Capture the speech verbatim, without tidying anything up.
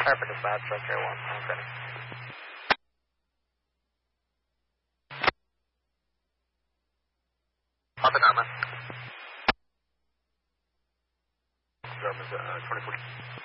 Traffic dispatch, okay, one, okay. On the comment. Government, uh, twenty forty.